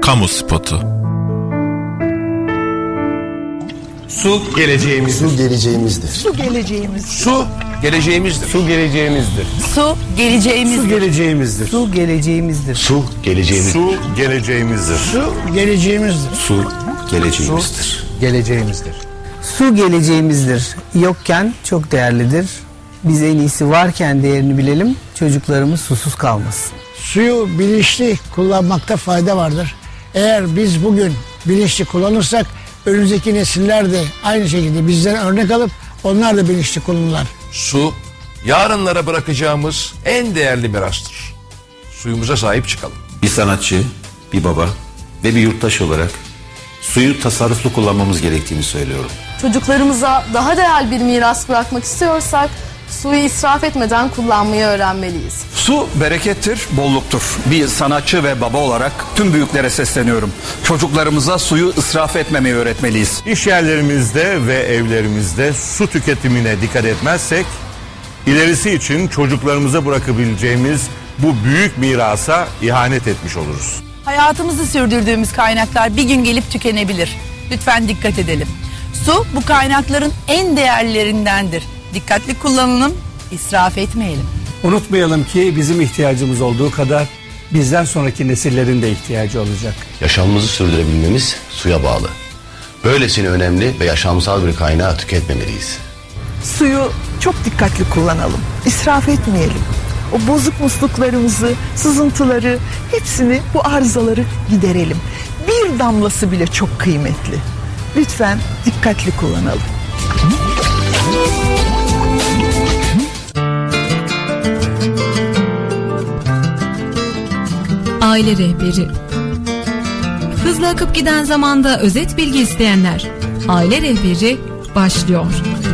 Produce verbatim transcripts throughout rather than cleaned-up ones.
Kamu spotu. Su geleceğimizdir. Su geleceğimizdir. Su geleceğimizdir. Su geleceğimizdir. Su geleceğimizdir. Su geleceğimizdir. Su geleceğimizdir. Su geleceğimizdir. Su geleceğimizdir. Su geleceğimizdir. Su geleceğimizdir. Su geleceğimizdir. Geleceğimizdir. Su geleceğimizdir. Yokken çok değerlidir. Biz en iyisi varken değerini bilelim. Çocuklarımız susuz kalmasın. Suyu bilinçli kullanmakta fayda vardır. Eğer biz bugün bilinçli kullanırsak önümüzdeki nesiller de aynı şekilde bizden örnek alıp onlar da bilinçli kullanırlar. Su yarınlara bırakacağımız en değerli mirastır. Suyumuza sahip çıkalım. Bir sanatçı, bir baba ve bir yurttaş olarak suyu tasarruflu kullanmamız gerektiğini söylüyorum. Çocuklarımıza daha değerli bir miras bırakmak istiyorsak suyu israf etmeden kullanmayı öğrenmeliyiz. Su berekettir, bolluktur. Bir sanatçı ve baba olarak tüm büyüklere sesleniyorum. Çocuklarımıza suyu israf etmemeyi öğretmeliyiz. İş yerlerimizde ve evlerimizde su tüketimine dikkat etmezsek, ilerisi için çocuklarımıza bırakabileceğimiz bu büyük mirasa ihanet etmiş oluruz. Hayatımızı sürdürdüğümüz kaynaklar bir gün gelip tükenebilir. Lütfen dikkat edelim. Su bu kaynakların en değerlilerindendir. Dikkatli kullanalım, israf etmeyelim. Unutmayalım ki bizim ihtiyacımız olduğu kadar bizden sonraki nesillerin de ihtiyacı olacak. Yaşamımızı sürdürebilmemiz suya bağlı. Böylesine önemli ve yaşamsal bir kaynağı tüketmemeliyiz. Suyu çok dikkatli kullanalım. İsraf etmeyelim. O bozuk musluklarımızı, sızıntıları, hepsini, bu arızaları giderelim. Bir damlası bile çok kıymetli. Lütfen dikkatli kullanalım. Aile rehberi. Hızla akıp giden zamanda özet bilgi isteyenler. Aile rehberi başlıyor.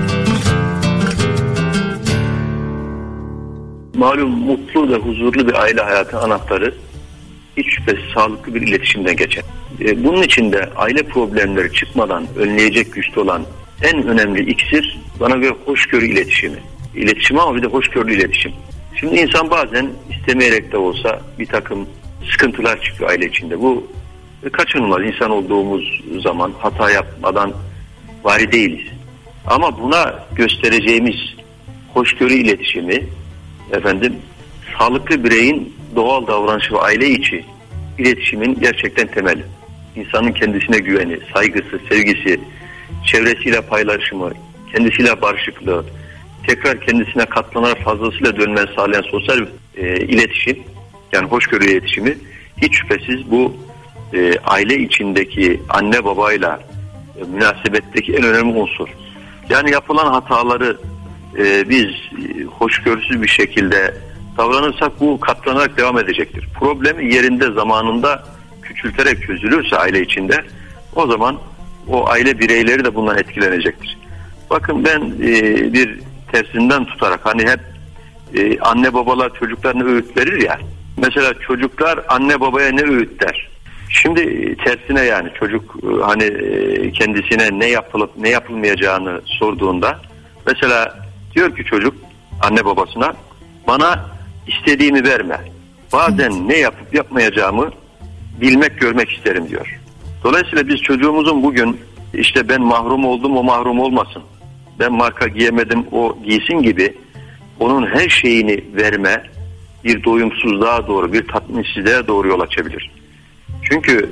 Malum mutlu ve huzurlu bir aile hayatı anahtarı hiç şüphesiz sağlıklı bir iletişimden geçer. Bunun için de aile problemleri çıkmadan önleyecek güçte olan en önemli iksir bana göre hoşgörü iletişimi. İletişim ama bir de hoşgörülü iletişim. Şimdi insan bazen istemeyerek de olsa bir takım sıkıntılar çıkıyor aile içinde. Bu kaçınılmaz, insan olduğumuz zaman hata yapmadan vari değiliz. Ama buna göstereceğimiz hoşgörü iletişimi, efendim, sağlıklı bireyin doğal davranışı ve aile içi iletişimin gerçekten temeli. İnsanın kendisine güveni, saygısı, sevgisi, çevresiyle paylaşımı, kendisiyle barışıklığı, tekrar kendisine katlanarak fazlasıyla dönmeni sağlayan sosyal e, iletişim, yani hoşgörü iletişimi hiç şüphesiz bu e, aile içindeki anne babayla e, münasebetteki en önemli unsur. Yani yapılan hataları e, biz e, hoşgörüsüz bir şekilde davranırsak bu katlanarak devam edecektir. Problemi yerinde, zamanında küçülterek çözülürse aile içinde, o zaman o aile bireyleri de bundan etkilenecektir. Bakın ben e, bir tersinden tutarak, hani hep e, anne babalar çocuklarına öğüt verir ya. Mesela çocuklar anne babaya ne öğüt der? Şimdi tersine, yani çocuk hani kendisine ne yapılıp ne yapılmayacağını sorduğunda, mesela diyor ki çocuk anne babasına, bana istediğimi verme. Bazen ne yapıp yapmayacağımı bilmek, görmek isterim diyor. Dolayısıyla biz çocuğumuzun bugün işte ben mahrum oldum, o mahrum olmasın, ben marka giyemedim, o giysin gibi onun her şeyini verme bir doyumsuzluğa doğru, bir tatminsizliğe doğru yol açabilir. Çünkü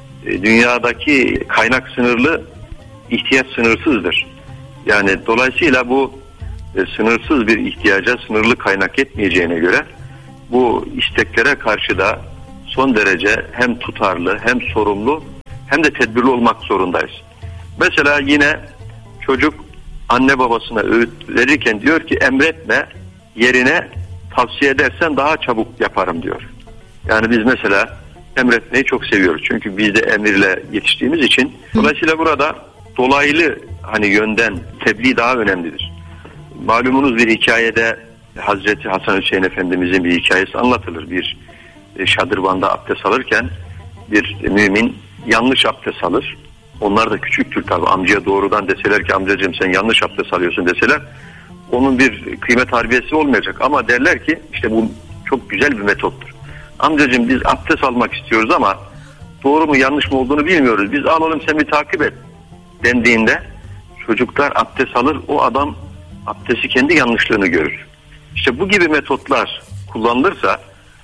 dünyadaki kaynak sınırlı, ihtiyaç sınırsızdır. Yani dolayısıyla bu sınırsız bir ihtiyaca sınırlı kaynak yetmeyeceğine göre bu isteklere karşı da son derece hem tutarlı, hem sorumlu, hem de tedbirli olmak zorundayız. Mesela yine çocuk anne babasına öğüt verirken diyor ki emretme, yerine tavsiye edersen daha çabuk yaparım diyor. Yani biz mesela emretmeyi çok seviyoruz. Çünkü biz de emirle yetiştiğimiz için. Dolayısıyla burada dolaylı hani yönden tebliğ daha önemlidir. Malumunuz bir hikayede Hazreti Hasan Hüseyin Efendimizin bir hikayesi anlatılır. Bir şadırvanda abdest alırken bir mümin yanlış abdest alır. Onlar da küçüktür tabi. Amcaya doğrudan deseler ki amcacığım sen yanlış abdest alıyorsun deseler, onun bir kıymet harbiyesi olmayacak. Ama derler ki işte bu çok güzel bir metottur. Amcacığım biz abdest almak istiyoruz ama doğru mu yanlış mı olduğunu bilmiyoruz. Biz alalım sen bir takip et dendiğinde çocuklar abdest alır, o adam abdesti kendi yanlışlığını görür. İşte bu gibi metotlar kullanılırsa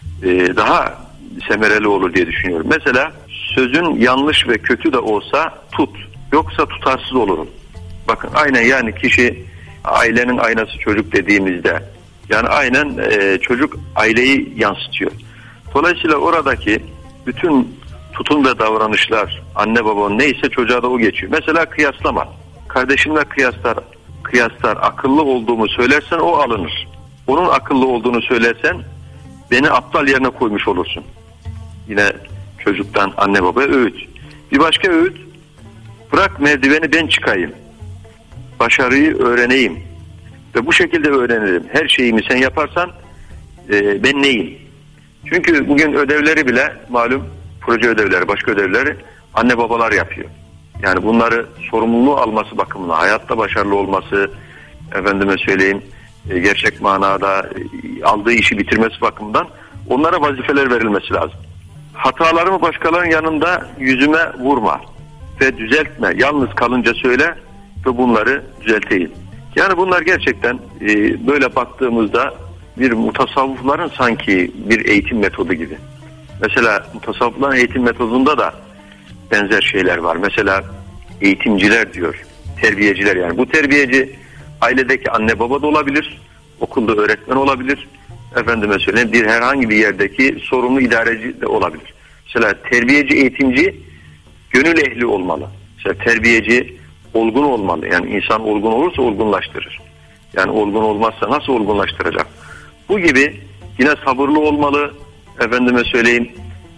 e, daha semereli olur diye düşünüyorum. Mesela sözün yanlış ve kötü de olsa tut, yoksa tutarsız olurum. Bakın aynen, yani kişi ailenin aynası çocuk dediğimizde, yani aynen e, çocuk aileyi yansıtıyor. Dolayısıyla oradaki bütün tutum ve davranışlar, anne babanın neyse çocuğa da o geçiyor. Mesela kıyaslama. Kardeşimle kıyaslar, kıyaslar akıllı olduğumu söylersen o alınır. Onun akıllı olduğunu söylersen beni aptal yerine koymuş olursun. Yine çocuktan anne babaya öğüt. Bir başka öğüt, bırak merdiveni ben çıkayım. Başarıyı öğreneyim. Ve bu şekilde öğrenirim. Her şeyimi sen yaparsan e, ben neyim? Çünkü bugün ödevleri bile malum, proje ödevleri, başka ödevleri anne babalar yapıyor. Yani bunları sorumluluğu alması bakımından, hayatta başarılı olması, efendime söyleyeyim, e, gerçek manada e, aldığı işi bitirmesi bakımından onlara vazifeler verilmesi lazım. Hatalarımı başkalarının yanında yüzüme vurma ve düzeltme. Yalnız kalınca söyle ve bunları düzelteyim. Yani bunlar gerçekten e, böyle baktığımızda bir mutasavvıfların sanki bir eğitim metodu gibi. Mesela mutasavvıfların eğitim metodunda da benzer şeyler var. Mesela eğitimciler diyor, terbiyeciler yani. Bu terbiyeci ailedeki anne baba da olabilir, okulda öğretmen olabilir, efendime söyleyeyim bir herhangi bir yerdeki sorumlu idareci de olabilir. Mesela terbiyeci, eğitimci gönül ehli olmalı. Mesela terbiyeci olgun olmalı. Yani insan olgun olursa olgunlaştırır. Yani olgun olmazsa nasıl olgunlaştıracak? Bu gibi yine sabırlı olmalı, efendime söyleyeyim,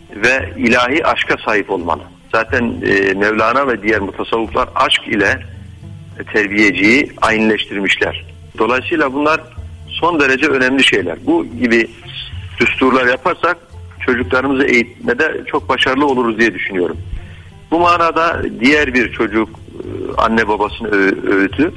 ve ilahi aşka sahip olmalı. Zaten e, Mevlana ve diğer mutasavvıflar aşk ile e, terbiyeciyi aynıleştirmişler. Dolayısıyla bunlar son derece önemli şeyler. Bu gibi düsturlar yaparsak çocuklarımızı eğitmede çok başarılı oluruz diye düşünüyorum. Bu manada diğer bir çocuk anne babasının ö- öğütü,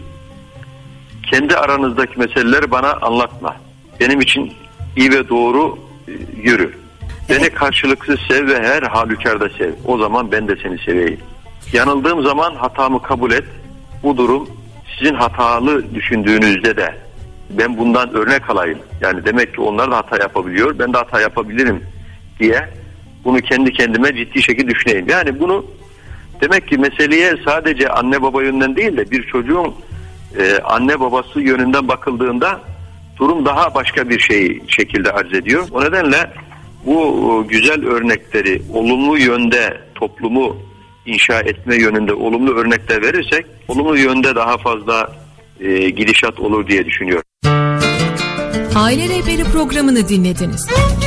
kendi aranızdaki meseleleri bana anlatma. Benim için iyi ve doğru e, yürü. Beni karşılıksız sev ve her halükarda sev. O zaman ben de seni seveyim. Yanıldığım zaman hatamı kabul et. Bu durum sizin hatalı düşündüğünüzde de ben bundan örnek alayım. Yani demek ki onlar da hata yapabiliyor, ben de hata yapabilirim diye bunu kendi kendime ciddi şekilde düşüneyim. Yani bunu demek ki meseleye sadece anne baba yönünden değil de bir çocuğun e, anne babası yönünden bakıldığında durum daha başka bir şey şekilde arz ediyor. O nedenle bu güzel örnekleri olumlu yönde toplumu inşa etme yönünde olumlu örnekler verirsek olumlu yönde daha fazla e, gidişat olur diye düşünüyorum. Aile Rehberi programını dinlediniz.